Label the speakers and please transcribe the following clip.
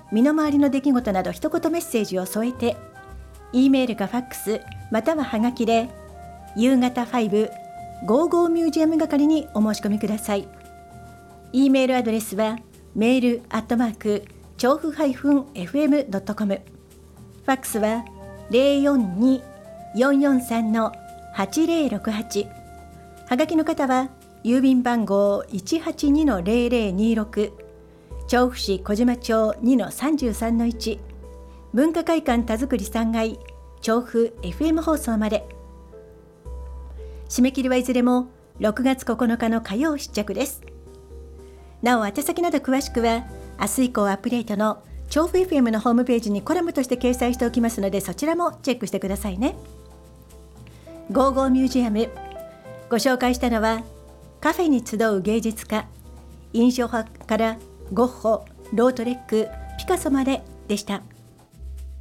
Speaker 1: 身の回りの出来事など一言メッセージを添えて E メールかファックスまたははがきで夕方555ミュージアム係にお申し込みください。 E メールアドレスはメール@調布 -fm.com、 ファックスは 042-443-8068、 はがきの方は郵便番号 182-0026、 調布市小島町 2-33-1、 文化会館田作り3階調布 FM 放送まで。締め切りはいずれも6月9日の火曜必着です。なお宛先など詳しくは明日以降アップデートの調布 FM のホームページにコラムとして掲載しておきますので、そちらもチェックしてくださいね。ゴーゴーミュージアム、ご紹介したのはカフェに集う芸術家、印象派からゴッホ、ロートレック、ピカソまででした。